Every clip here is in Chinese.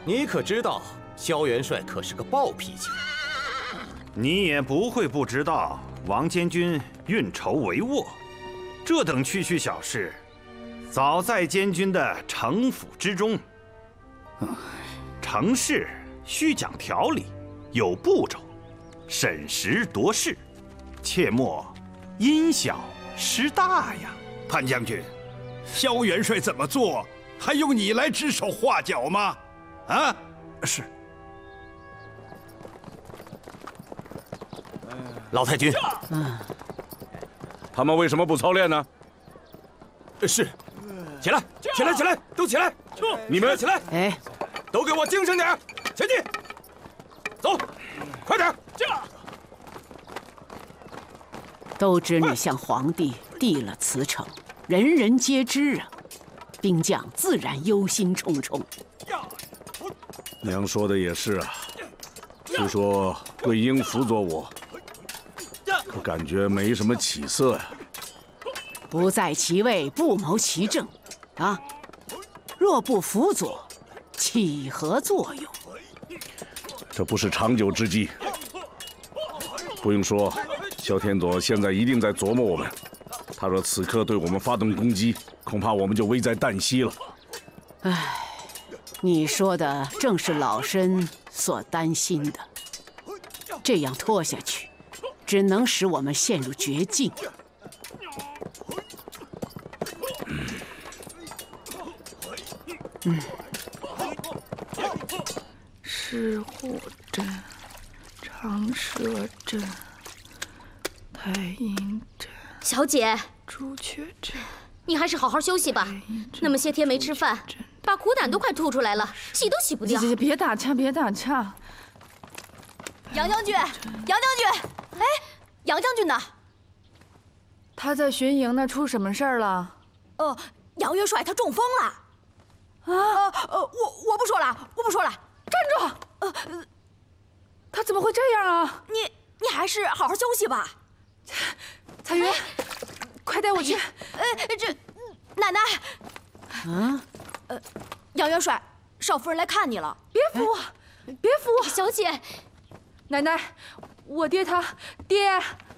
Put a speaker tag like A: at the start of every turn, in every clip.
A: 你可知道，萧元帅可是个暴脾气。
B: 你也不会不知道，王监军运筹帷幄，这等区区小事，早在监军的城府之中。成事须讲条理，有步骤，审时度势，切莫因小失大呀。
C: 潘将军，萧元帅怎么做，还用你来指手画脚吗？啊，
B: 是。
A: 老太君，
D: 他们为什么不操练呢？
A: 是，起来，起来，起来，都起来！
D: 你们
A: 起来！
E: 哎，
A: 都给我精神点，前进！走，快点！
E: 都知你向皇帝递了辞呈，人人皆知啊，兵将自然忧心忡忡。
D: 娘说的也是啊，虽说桂英辅佐我，可感觉没什么起色呀。
E: 不在其位，不谋其政，啊，若不辅佐，起何作用？
D: 这不是长久之计。不用说，萧天佐现在一定在琢磨我们。他若此刻对我们发动攻击，恐怕我们就危在旦夕了。
E: 唉，你说的正是老身所担心的。这样拖下去，只能使我们陷入绝境。
F: 石虎镇、长蛇镇、太阴镇、
G: 小姐，
F: 朱雀镇，
G: 你还是好好休息吧。那么些天没吃饭，把苦胆都快吐出来了，洗都洗不掉。
F: 姐，别打岔，别打岔。
G: 杨将军，杨将军，哎，杨将军呢？
F: 他在巡营呢，出什么事儿了？
G: 杨元帅他中风了。我不说了，我不说了。
F: 站住！他怎么会这样啊？
G: 你还是好好休息吧。
F: 彩云，快带我去。
G: 奶奶。杨元帅，少夫人来看你了。
F: 别扶我，别扶我！
G: 小姐，
F: 奶奶，我爹他爹。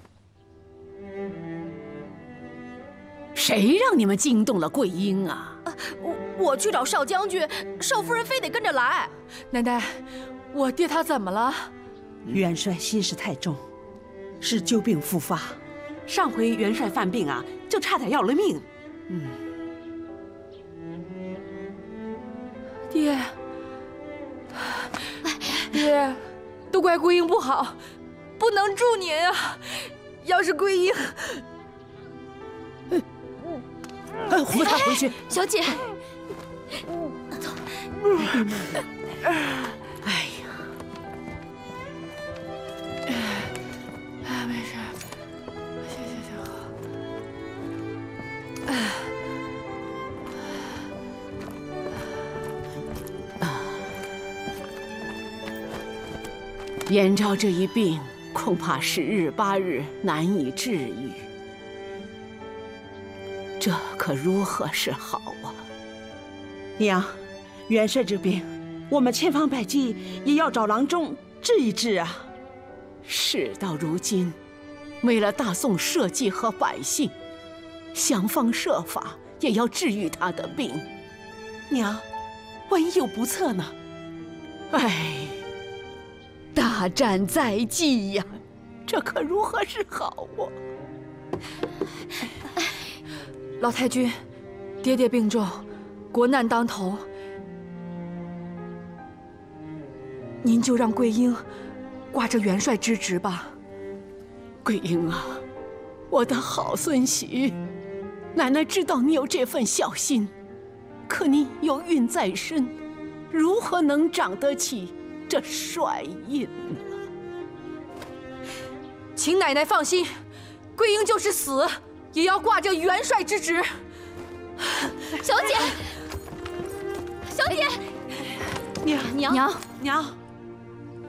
E: 谁让你们惊动了桂英啊？
G: 我去找少将军，少夫人非得跟着来。
F: 奶奶，我爹他怎么了？
H: 元帅心事太重，是旧病复发。上回元帅犯病啊，就差点要了命。
F: 爹，爹，都怪桂英不好，不能助您啊！要是桂英，
E: 扶他回去。
G: 小姐，
E: 走。哎呀，
F: 没事，行，
E: 燕昭这一病，恐怕10日8日难以治愈。这可如何是好啊！
H: 娘，元帅这病，我们千方百计也要找郎中治一治啊。
E: 事到如今，为了大宋社稷和百姓，想方设法也要治愈他的病。
H: 娘，万一有不测呢？
E: 哎，大战在即呀，这可如何是好啊！
F: 老太君，爹病重，国难当头，您就让桂英挂着元帅之职吧。
E: 桂英啊，我的好孙媳，奶奶知道你有这份孝心，可你有孕在身，如何能长得起这帅印呢？
F: 请奶奶放心，桂英就是死，也要挂着元帅之职。
G: 小姐，小姐，
H: 娘，